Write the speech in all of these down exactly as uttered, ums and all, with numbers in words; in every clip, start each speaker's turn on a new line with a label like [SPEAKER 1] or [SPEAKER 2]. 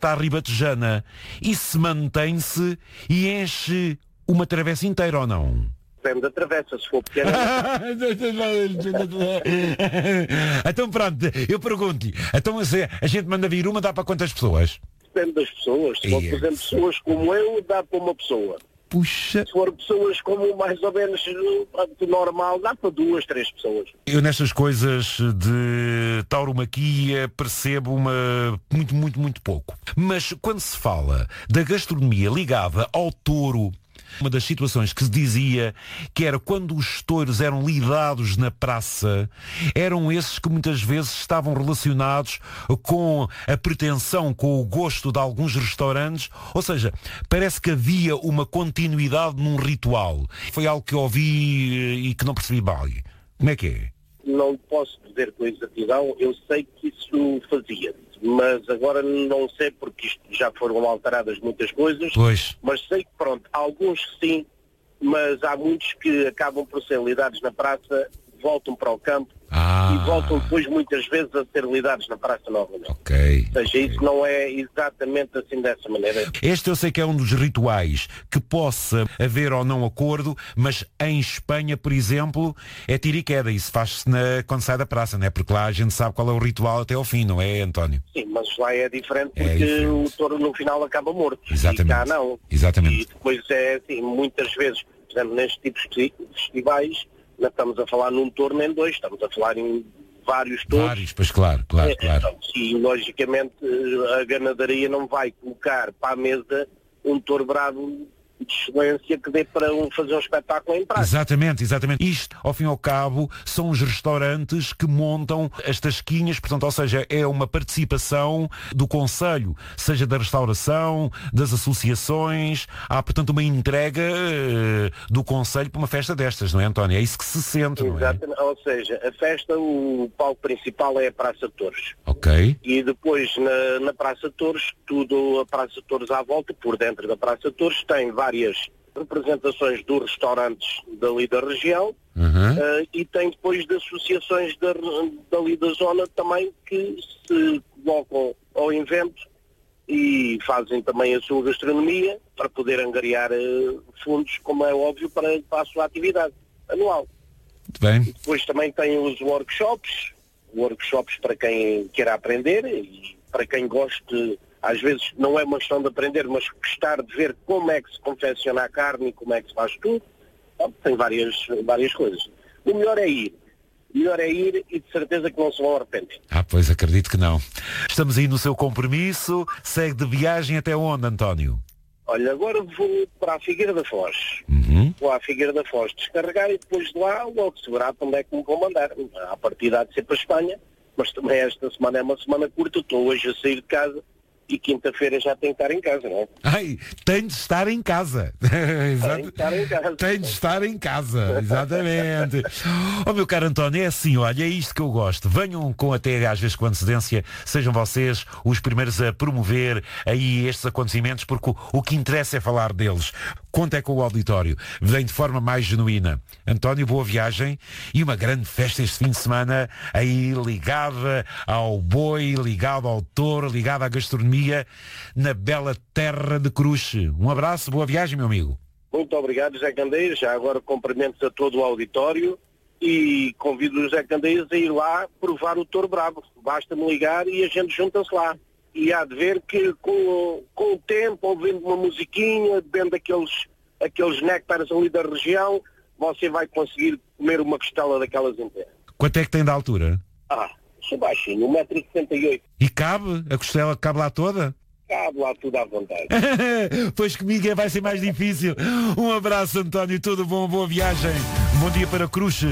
[SPEAKER 1] aberta à ribatejana. Isso mantém-se e enche uma travessa inteira ou não?
[SPEAKER 2] Depende da travessa, se for pequena.
[SPEAKER 1] Então pronto, eu pergunto-lhe, então a gente manda vir uma, dá para quantas pessoas?
[SPEAKER 2] Depende das pessoas. Se for, por exemplo, pessoas como eu, dá para uma pessoa.
[SPEAKER 1] Puxa.
[SPEAKER 2] Se for pessoas como mais ou menos normal, dá para duas, três pessoas.
[SPEAKER 1] Eu nestas coisas de tauromaquia percebo uma muito, muito, muito pouco. Mas quando se fala da gastronomia ligada ao touro, uma das situações que se dizia que era quando os touros eram lidados na praça, eram esses que muitas vezes estavam relacionados com a pretensão, com o gosto de alguns restaurantes, ou seja, parece que havia uma continuidade num ritual. Foi algo que ouvi e que não percebi bem. Como é que é?
[SPEAKER 2] Não posso dizer com exatidão, eu sei que isso fazia, mas agora não sei porque isto já foram alteradas muitas coisas,
[SPEAKER 1] pois.
[SPEAKER 2] Mas sei que pronto, alguns sim, mas há muitos que acabam por ser lidados na praça, voltam para o campo
[SPEAKER 1] ah.
[SPEAKER 2] e voltam depois muitas vezes a ser lidados na praça novamente.
[SPEAKER 1] Ok.
[SPEAKER 2] Ou seja, okay. Isso não é exatamente assim dessa maneira.
[SPEAKER 1] Este eu sei que é um dos rituais que possa haver ou não acordo, mas em Espanha, por exemplo, é tiro e queda. Isso faz-se na... quando sai da praça, não é? Porque lá a gente sabe qual é o ritual até ao fim, não é, António?
[SPEAKER 2] Sim, mas lá é diferente porque
[SPEAKER 1] é diferente.
[SPEAKER 2] O touro no final acaba morto.
[SPEAKER 1] Exatamente.
[SPEAKER 2] E cá não.
[SPEAKER 1] Exatamente.
[SPEAKER 2] E depois é assim, muitas vezes, por exemplo, nestes tipos de festivais, não estamos a falar num touro nem dois, estamos a falar em vários touros.
[SPEAKER 1] Vários, pois claro, claro,
[SPEAKER 2] é,
[SPEAKER 1] claro.
[SPEAKER 2] Então, e logicamente a ganadaria não vai colocar para a mesa um touro bravo de excelência que dê para um, fazer um espetáculo em praça.
[SPEAKER 1] Exatamente, exatamente. Isto, ao fim e ao cabo, são os restaurantes que montam as tasquinhas, portanto, ou seja, é uma participação do concelho, seja da restauração, das associações, há, portanto, uma entrega uh, do concelho para uma festa destas, não é, António? É isso que se sente, não é?
[SPEAKER 2] Exatamente, ou seja, a festa, o palco principal é a Praça de Touros.
[SPEAKER 1] Ok.
[SPEAKER 2] E depois, na, na Praça de Touros, tudo a Praça de Touros à volta, por dentro da Praça de Touros, tem várias representações dos restaurantes dali da região, uhum. uh, e tem depois de associações da, dali da zona também que se colocam ao invento e fazem também a sua gastronomia para poder angariar uh, fundos, como é óbvio, para, para a sua atividade anual.
[SPEAKER 1] Muito bem.
[SPEAKER 2] E depois também tem os workshops, workshops para quem queira aprender e para quem goste. Às vezes não é uma questão de aprender, mas gostar de ver como é que se confecciona a carne e como é que se faz tudo. Então, tem várias, várias coisas. O melhor é ir. O melhor é ir e de certeza que não se vão arrepender.
[SPEAKER 1] Ah, pois acredito que não. Estamos aí no seu compromisso. Segue de viagem até onde, António?
[SPEAKER 2] Olha, agora vou para a Figueira da Foz.
[SPEAKER 1] Uhum.
[SPEAKER 2] Vou à Figueira da Foz descarregar e depois de lá logo se verá onde é que me vou mandar. A partida há de ser para a Espanha, mas também esta semana é uma semana curta. Estou hoje a sair de casa. E quinta-feira já tem que estar em casa, não é?
[SPEAKER 1] Ai, tem de estar em casa.
[SPEAKER 2] Tem de estar em casa.
[SPEAKER 1] Tem de estar em casa, exatamente. Oh, meu caro António, é assim, olha, é isto que eu gosto. Venham com até às vezes com antecedência, sejam vocês os primeiros a promover aí estes acontecimentos, porque o, o que interessa é falar deles. Conta é com o auditório. Vem de forma mais genuína. António, boa viagem e uma grande festa este fim de semana aí ligada ao boi, ligada ao touro, ligada à gastronomia na bela terra de Cruxe. Um abraço, boa viagem, meu amigo.
[SPEAKER 2] Muito obrigado, José Candeias. Já agora cumprimentos a todo o auditório e convido o José Candeias a ir lá provar o touro bravo. Basta-me ligar e a gente junta-se lá. E há de ver que com, com o tempo, ouvindo uma musiquinha, bebendo aqueles, aqueles néctares ali da região, você vai conseguir comer uma costela daquelas inteiras.
[SPEAKER 1] Quanto é que tem de altura?
[SPEAKER 2] Ah, sou baixinho, um metro e sessenta e oito.
[SPEAKER 1] E cabe? A costela cabe lá toda?
[SPEAKER 2] Cabe lá tudo à vontade.
[SPEAKER 1] Pois comigo vai ser mais difícil. Um abraço, António, tudo bom, boa viagem. Bom dia para Cruxe.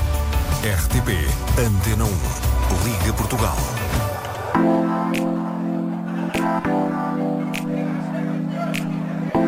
[SPEAKER 3] R T P Antena um, Liga Portugal.